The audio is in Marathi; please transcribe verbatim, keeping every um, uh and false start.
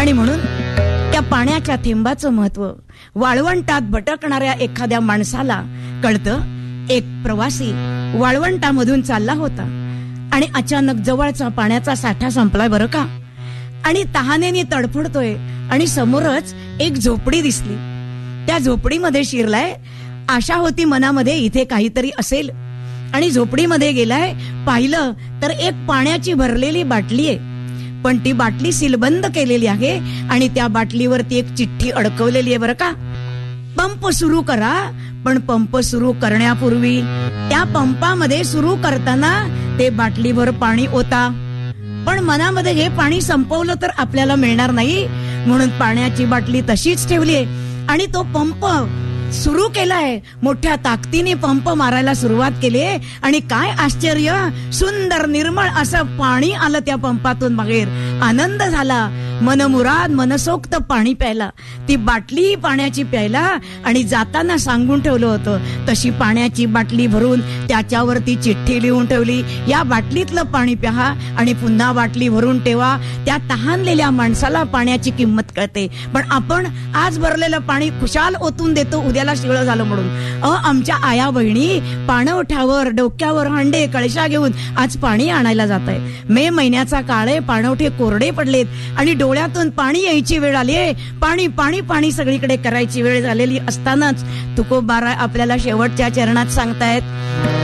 आणि म्हणून त्या पाण्याच्या थेंबाचं महत्व वाळवंटात भटकणाऱ्या एखाद्या माणसाला कळतं. एक प्रवासी वाळवंटामधून चालला होता आणि अचानक जवळचा पाण्याचा साठा संपलाय बरं का, आणि तहानेने तडफडतोय आणि समोरच एक झोपडी दिसली. त्या झोपडीमध्ये शिरलाय. आशा होती मनामध्ये इथे काहीतरी असेल, आणि झोपडीमध्ये गेलाय. पाहिलं तर एक पाण्याची भरलेली बाटली आहे, पण ती बाटली सीलबंद केलेली आहे आणि त्या बाटलीवरती एक चिठ्ठी अडकवलेली आहे बरं का. पंप सुरू करा, पण पंप सुरू करण्यापूर्वी त्या पंपामध्ये सुरू करताना ते बाटलीभर पाणी ओता. पण मनामध्ये हे पाणी संपवलं तर आपल्याला मिळणार नाही, म्हणून पाण्याची बाटली तशीच ठेवलीये आणि तो पंप सुरू केलाय. मोठ्या ताकदीने पंप मारायला सुरुवात केली आणि काय आश्चर्य, सुंदर निर्मळ असं पाणी आलं त्या पंपातून बाहेर. आनंद झाला, मनमुराद मनसोक्त पाणी प्यायला. ती बाटली पाण्याची प्यायला आणि जाताना सांगून ठेवलं होतं तशी पाण्याची बाटली भरून त्याच्यावरती चिठ्ठी लिहून ठेवली, या बाटलीतलं पाणी प्या आणि पुन्हा बाटली भरून ठेवा. त्या तहानलेल्या माणसाला पाण्याची किंमत कळते. पण आपण आज भरलेलं पाणी खुशाल ओतून देतो उद्याला शिळं झालं म्हणून. अ आमच्या आया बहिणी पाणवठ्यावर डोक्यावर हांडे कळशा घेऊन आज पाणी आणायला जात आहे. मे महिन्याचा काळ आहे, पाणवठे कोरडे पडलेत आणि डोळ्यातून पाणी यायची वेळ आली आहे. पाणी पाणी पाणी सगळीकडे करायची वेळ झालेली असतानाच तुकोबाराय आपल्याला शेवटच्या चरणात सांगतायत,